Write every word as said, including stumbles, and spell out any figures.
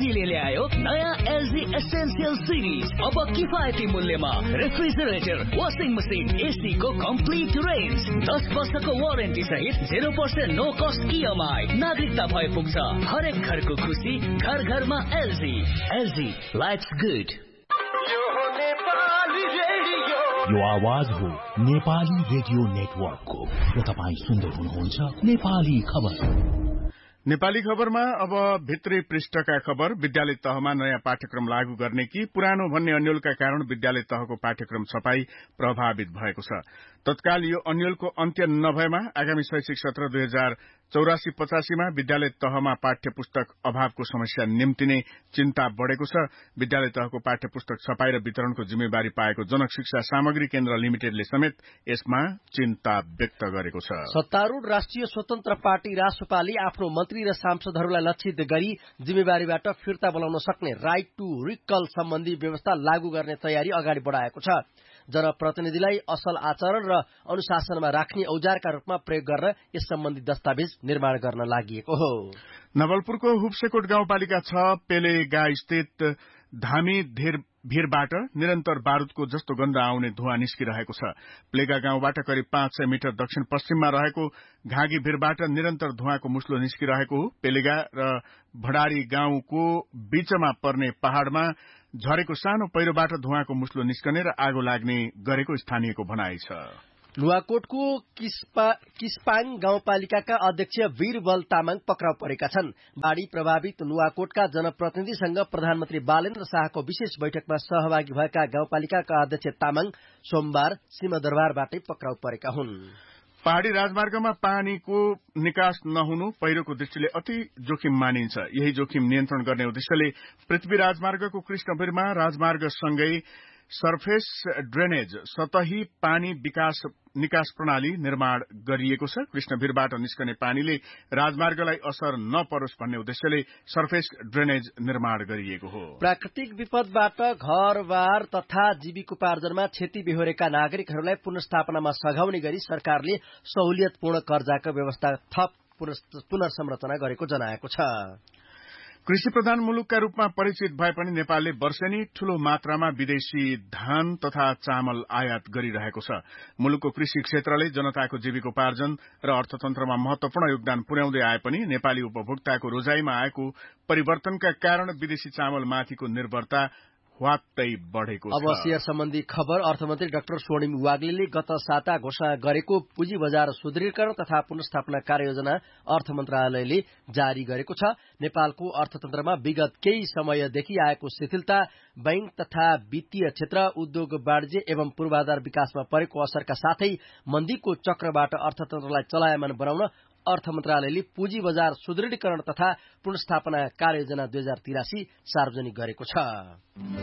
एलजीले ल्यायो नयाँ LG essential series. अब किफायती मूल्यमा रेफ्रिजरेटर, वासिङ मसिन, एसी को कम्प्लिट रेन्ज, दस वर्षको वारेन्टी सहित zero percent no cost EMI. नागरिकता भए पुग्छ हरेक घरको खुसी, घर घरमा एलजी। LG lives good. यो आवाज हो नेपाली रेडियो नेटवर्कको र तपाईँ सुन्दै हुनुहुन्छ नेपाली खबर। नेपाली खबरमा अब भित्री पृष्ठका खबर। विद्यालय तहमा नयाँ पाठ्यक्रम लागू गर्ने कि पुरानो भन्ने अन्यलका कारण विद्यालय तहको पाठ्यक्रम छपाई प्रभावित भएको छ। तत्काल यो अन्यलको अन्त्य नभएमा आगामी शैक्षिक सत्र दुई हजार चौरासी पचासीमा विद्यालय तहमा पाठ्य पुस्तक अभावको समस्या निम्तिने चिन्ता बढ़ेको छ। विद्यालय तहको पाठ्य पुस्तक छपाई र वितरणको जिम्मेवारी पाएको जनक शिक्षा सामग्री केन्द्र लिमिटेडले समेत यसमा चिन्ता व्यक्त गरेको छ। सत्तारूढ़ राष्ट्रिय स्वतन्त्र पार्टी रासोपाले आफ्नो मन्त्री र सांसदहरूलाई लक्षित गरी जिम्मेवारीबाट फिर्ता बोलाउन सक्ने राइट टू रिकल सम्बन्धी व्यवस्था लागू गर्ने तयारी अगाडि बढ़ाएको छ। जनप्रतिनिधिलाई असल आचरण र अनुशासनमा राख्ने औजारका रूपमा प्रयोग गर्न यस सम्बन्धी दस्तावेज निर्माण गर्न लागि हो। नवलपुरको हुप्सेकोट गाउँपालिका छ पेलेगा स्थित धामी भीरबाट निरन्तर बारूदको जस्तो गन्ध आउने धुवा निस्किरहेको छ। प्लेगा गाउँबाट करिब पाँच सय मिटर दक्षिण पश्चिममा रहेको घागी भीरबाट निरन्तर धुवाको मुस्लो निस्किरहेको हो। पेलेगा र भडारी गाउँको बीचमा पर्ने पहाड़मा झरेको सानो पहिरोबाट धुवाको मुस्लो निस्कने र आगो लाग्ने गरेको स्थानीयको भनाइ छ। नुवाकोटको किस्पा, किस्पाङ गाउँपालिकाका अध्यक्ष वीरबल तामाङ पक्राउ परेका छन्। बाढ़ी प्रभावित नुवाकोटका जनप्रतिनिधिसँग प्रधानमन्त्री बालेन्द्र शाहको विशेष बैठकमा सहभागी भएका गाउँपालिकाका अध्यक्ष तामाङ सोमबार सिंहदरबारबाटै पक्राउ परेका हुन्। पहाड़ी राजमार्गमा पानीको निकास नहुनु पहिरोको दृष्टिले अति जोखिम मानिन्छ। यही जोखिम नियन्त्रण गर्ने उद्देश्यले पृथ्वी राजमार्गको कृष्णभिरमा राजमार्गसँगै सरफेस ड्रेनेज सतही पानी विकास निकास प्रणाली निर्माण गरिएको छ। कृष्णभिरबाट निस्कने पानीले राजमार्गलाई असर नपरोस् भन्ने उद्देश्यले सरफेस ड्रेनेज निर्माण गरिएको हो। प्राकृतिक विपदबाट घरबार तथा जीविकोपार्जनमा क्षति बेहोरेका नागरिकहरूलाई पुनर्स्थापनामा सघाउने गरी सरकारले सहुलियतपूर्ण कर्जाको व्यवस्था थप पुनर्संरचना गरेको जनाएको छ। कृषि प्रधान मुलुकका रूपमा परिचित भए पनि नेपालले वर्षेनी ठूलो मात्रामा विदेशी धान तथा चामल आयात गरिरहेको छ। मुलुकको कृषि क्षेत्रले जनताको जीविकोपार्जन र अर्थतन्त्रमा महत्वपूर्ण योगदान पुर्याउँदै आए पनि नेपाली उपभोक्ताको रोजाईमा आएको परिवर्तनका कारण विदेशी चामलमाथिको निर्भरता वात्तै बढ़ेको छ। अब शेयर सम्बन्धी खबर। अर्थमन्त्री डाक्टर स्वर्णिम वाग्लेले गत साता घोषणा गरेको पुँजी बजार सुदृढीकरण तथा पुनर्स्थापना कार्ययोजना अर्थ मन्त्रालयले जारी गरेको छ। नेपालको अर्थतन्त्रमा विगत केही समयदेखि आएको शिथिलता, बैंक तथा वित्तीय क्षेत्र, उद्योग वाणिज्य एवं पूर्वाधार विकासमा परेको असरका साथै मन्दीको चक्रबाट अर्थतन्त्रलाई चलायमान बनाउन अर्थ मन्त्रालयले पुँजी बजार सुदृढीकरण तथा पुनर्स्थापना कार्ययोजना दुई हजार तिरासी सार्वजनिक गरेको छ।